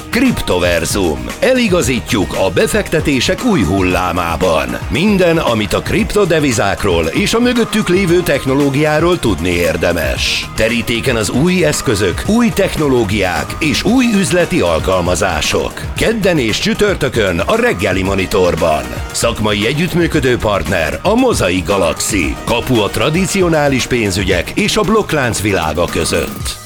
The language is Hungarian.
Kriptoverzum. Eligazítjuk a befektetések új hullámában. Minden, amit a kriptodevizákról és a mögöttük lévő technológiáról tudni érdemes. Terítéken az új eszközök, új technológiák és új üzleti alkalmazások. Kedden és csütörtökön a Reggeli Monitorban. Szakmai együttműködő partner a Mozaik Galaxy. Kapu a tradicionális pénzügyek és a blokklánc világa között.